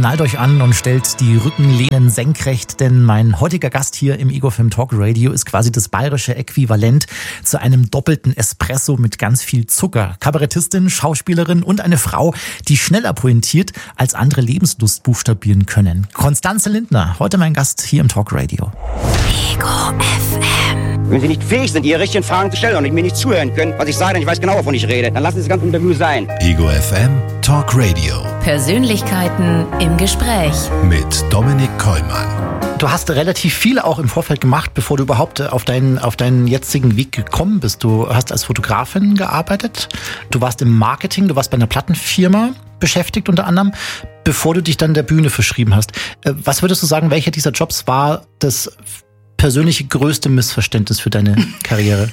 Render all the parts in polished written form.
schnallt euch an und stellt die Rückenlehnen senkrecht, denn mein heutiger Gast hier im Ego FM Talk Radio ist quasi das bayerische Äquivalent zu einem doppelten Espresso mit ganz viel Zucker. Kabarettistin, Schauspielerin und eine Frau, die schneller pointiert, als andere Lebenslust buchstabieren können. Constanze Lindner, heute mein Gast hier im Talk Radio. Ego FM. Wenn Sie nicht fähig sind, Ihre richtigen Fragen zu stellen und mir nicht zuhören können, was ich sage, denn ich weiß genau, wovon ich rede, dann lassen Sie das ganze Interview sein. Ego FM Talk Radio. Persönlichkeiten im Gespräch. Mit Dominik Kollmann. Du hast relativ viel auch im Vorfeld gemacht, bevor du überhaupt auf deinen jetzigen Weg gekommen bist. Du hast als Fotografin gearbeitet, du warst im Marketing, du warst bei einer Plattenfirma beschäftigt unter anderem, bevor du dich dann der Bühne verschrieben hast. Was würdest du sagen, welcher dieser Jobs war das persönliche größte Missverständnis für deine Karriere?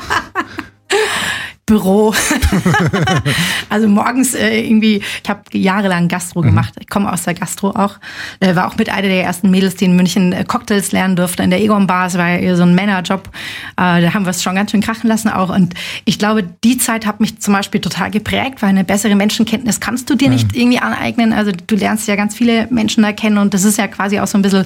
Büro. Also morgens irgendwie, ich habe jahrelang Gastro gemacht. Ich komme aus der Gastro auch. War auch mit einer der ersten Mädels, die in München Cocktails lernen durfte in der Egon Bar. Es war ja so ein Männerjob. Da haben wir es schon ganz schön krachen lassen auch. Und ich glaube, die Zeit hat mich zum Beispiel total geprägt, weil eine bessere Menschenkenntnis kannst du dir nicht irgendwie aneignen. Also du lernst ja ganz viele Menschen erkennen und das ist ja quasi auch so ein bisschen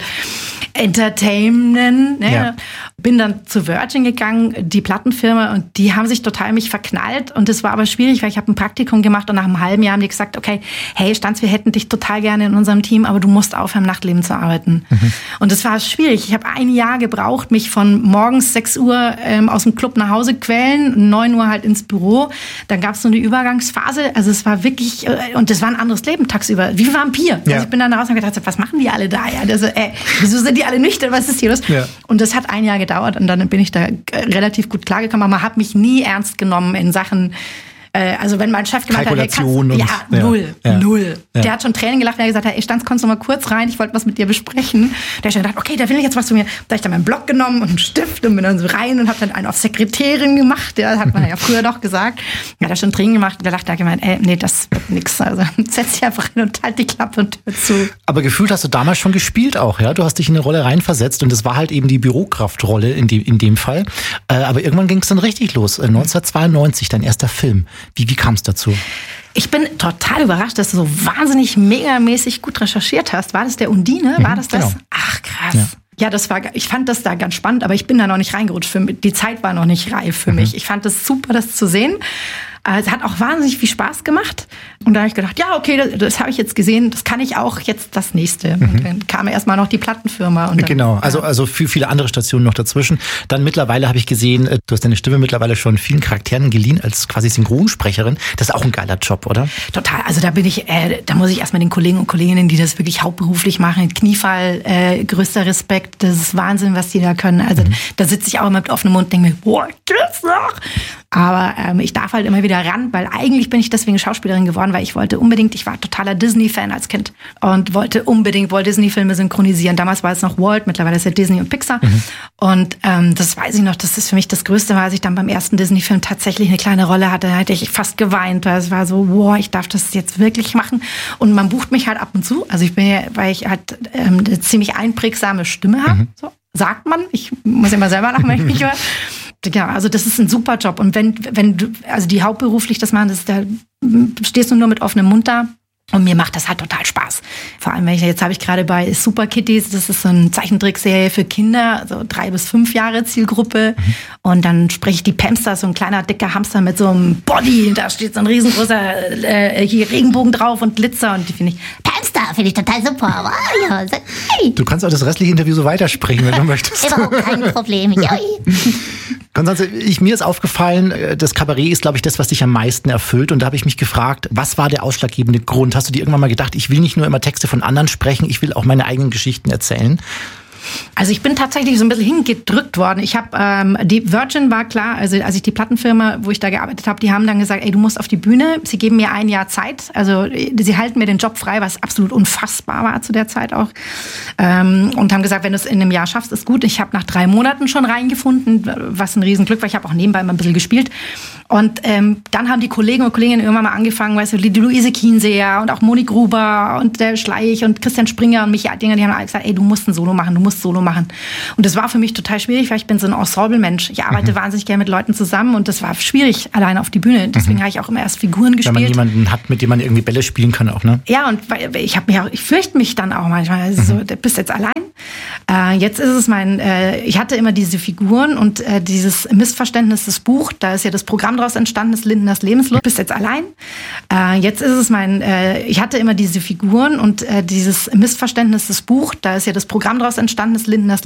Entertainment. Ne? Ja. Bin dann zu Virgin gegangen, die Plattenfirma, und die haben sich total mich verknallt. Und das war aber schwierig, weil ich habe ein Praktikum gemacht und nach einem halben Jahr haben die gesagt, okay, hey Stanz, wir hätten dich total gerne in unserem Team, aber du musst aufhören, im Nachtleben zu arbeiten. Und das war schwierig. Ich habe ein Jahr gebraucht, mich von morgens 6 Uhr aus dem Club nach Hause quälen, 9 Uhr halt ins Büro. Dann gab es so eine Übergangsphase. Also es war wirklich, und das war ein anderes Leben tagsüber, wie Vampir. Ja. Also ich bin dann raus und gedacht, was machen die alle da? Ja, also, wieso sind die alle nüchtern? Was ist hier los? Ja. Und das hat ein Jahr gedauert und dann bin ich da relativ gut klargekommen. Aber man hat mich nie ernst genommen in Sachen, also wenn mein Chef gemacht hat, null. Ja. Der hat schon Tränen gelacht, weil er gesagt hat, Stanz, kommst du mal kurz rein, ich wollte was mit dir besprechen. Der hat schon gedacht, okay, da will ich jetzt was von mir. Da habe ich dann meinen Block genommen und einen Stift und bin dann so rein und habe dann einen auf Sekretärin gemacht. Ja, hat man ja früher doch gesagt. Er hat schon Tränen gemacht und der lacht, da hat gemeint, nee, das wird nix. Also setz dich einfach hin und halt die Klappe und hör zu. Aber gefühlt hast du damals schon gespielt auch, ja? Du hast dich in eine Rolle reinversetzt und das war halt eben die Bürokraftrolle in dem Fall. Aber irgendwann ging es dann richtig los. 1992, dein erster Film. Wie kam es dazu? Ich bin total überrascht, dass du so wahnsinnig megamäßig gut recherchiert hast. War das der Undine? War das das? Genau. Ach, krass. Ja, ich fand das da ganz spannend, aber ich bin da noch nicht reingerutscht. Die Zeit war noch nicht reif für mich. Ich fand es super, das zu sehen. Es hat auch wahnsinnig viel Spaß gemacht. Und da habe ich gedacht, ja, okay, das habe ich jetzt gesehen, das kann ich auch, jetzt das nächste. Und dann kam erstmal noch die Plattenfirma. Und dann, genau, also viele andere Stationen noch dazwischen. Dann mittlerweile habe ich gesehen, du hast deine Stimme mittlerweile schon vielen Charakteren geliehen als quasi Synchronsprecherin. Das ist auch ein geiler Job, oder? Total, also da muss ich erstmal den Kollegen und Kolleginnen, die das wirklich hauptberuflich machen, Kniefall, größter Respekt, das ist Wahnsinn, was die da können. Also da sitze ich auch immer mit offenem Mund und denke mir, boah, geht's noch? Aber ich darf halt immer wieder ran, weil eigentlich bin ich deswegen Schauspielerin geworden, weil ich war totaler Disney-Fan als Kind und wollte unbedingt Walt Disney-Filme synchronisieren. Damals war es noch Walt, mittlerweile ist es Disney und Pixar. Und das weiß ich noch, das ist für mich das Größte, weil ich dann beim ersten Disney-Film tatsächlich eine kleine Rolle hatte, da hätte ich fast geweint, weil es war so, boah, ich darf das jetzt wirklich machen. Und man bucht mich halt ab und zu. Also weil ich halt eine ziemlich einprägsame Stimme habe, so sagt man. Ich muss immer selber lachen, wenn ich mich höre. Ja, also das ist ein super Job. Und wenn du, also die hauptberuflich das machen, da stehst du nur mit offenem Mund da. Und mir macht das halt total Spaß. Vor allem, jetzt habe ich gerade bei Super Kitties, das ist so eine Zeichentrickserie für Kinder, so 3 bis 5 Jahre Zielgruppe. Und dann spreche ich die Pamster, so ein kleiner, dicker Hamster mit so einem Body. Da steht so ein riesengroßer hier Regenbogen drauf und Glitzer. Und die finde ich total super. Hey. Du kannst auch das restliche Interview so weitersprechen, wenn du möchtest. Überhaupt kein Problem. Konstanze, mir ist aufgefallen, das Kabarett ist, glaube ich, das, was dich am meisten erfüllt. Und da habe ich mich gefragt, was war der ausschlaggebende Grund? Hast du dir irgendwann mal gedacht, ich will nicht nur immer Texte von anderen sprechen, ich will auch meine eigenen Geschichten erzählen? Also ich bin tatsächlich so ein bisschen hingedrückt worden. Ich habe, die Virgin war klar, also als ich die Plattenfirma, wo ich da gearbeitet habe, die haben dann gesagt, ey, du musst auf die Bühne, sie geben mir 1 Jahr Zeit, also sie halten mir den Job frei, was absolut unfassbar war zu der Zeit auch, und haben gesagt, wenn du es in einem Jahr schaffst, ist gut. Ich habe nach 3 Monaten schon reingefunden, was ein Riesenglück war. Ich habe auch nebenbei mal ein bisschen gespielt Und dann haben die Kollegen und Kolleginnen irgendwann mal angefangen, weißt du, die Luise Kienseer und auch Moni Gruber und der Schleich und Christian Springer und Michael Dinger, die haben alle gesagt, ey, du musst ein Solo machen, du musst Solo machen. Und das war für mich total schwierig, weil ich bin so ein Ensemble-Mensch. Ich arbeite wahnsinnig gerne mit Leuten zusammen und das war schwierig, alleine auf die Bühne. Deswegen habe ich auch immer erst Figuren gespielt. Wenn man jemanden hat, mit dem man irgendwie Bälle spielen kann auch, ne? Ja, und ich fürchte mich dann auch manchmal. Also so, du bist jetzt allein. Jetzt ist es ich hatte immer diese Figuren und dieses Missverständnis des Buch, da ist ja das Programm daraus entstanden, das Lindners Lebenslust. Du bist jetzt allein. Jetzt ist es ich hatte immer diese Figuren und dieses Missverständnis des Buch, da ist ja das Programm daraus entstanden, das Lindners